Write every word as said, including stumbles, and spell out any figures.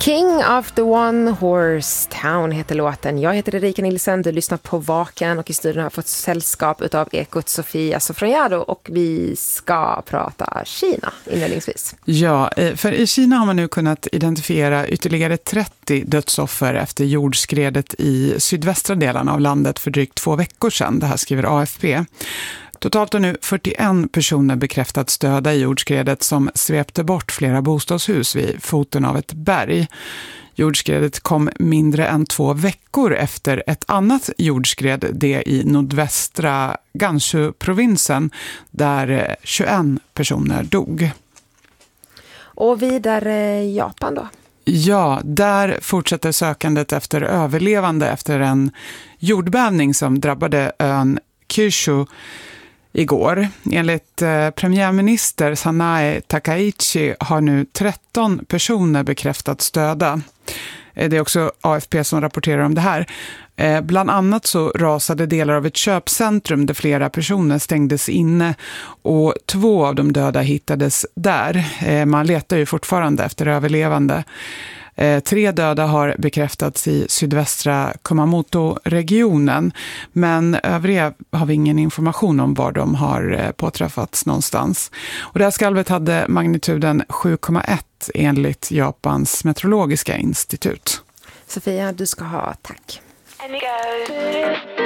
King of the One Horse Town heter låten. Jag heter Erika Nilsson, du lyssnar på Vaken och i studion har jag fått sällskap utav Ekot Sofia Sofroniado och vi ska prata Kina inledningsvis. Ja, för i Kina har man nu kunnat identifiera ytterligare trettio dödsoffer efter jordskredet i sydvästra delarna av landet för drygt två veckor sedan. Det här skriver A F P. Totalt har nu fyrtioen personer bekräftats döda i jordskredet som svepte bort flera bostadshus vid foten av ett berg. Jordskredet kom mindre än två veckor efter ett annat jordskred, det i nordvästra Gansu-provinsen, där tjugoen personer dog. Och vidare Japan då? Ja, där fortsätter sökandet efter överlevande efter en jordbävning som drabbade ön Kyushu igår. Enligt eh, premiärminister Sanae Takaichi har nu tretton personer bekräftats döda. Eh, det är också A F P som rapporterar om det här. Eh, bland annat så rasade delar av ett köpcentrum där flera personer stängdes inne och två av de döda hittades där. Eh, man letar ju fortfarande efter överlevande. Eh, tre döda har bekräftats i sydvästra Kumamoto-regionen, men övriga har vi ingen information om var de har eh, påträffats någonstans. Och det här skalvet hade magnituden sju komma ett enligt Japans meteorologiska institut. Sofia, du ska ha tack.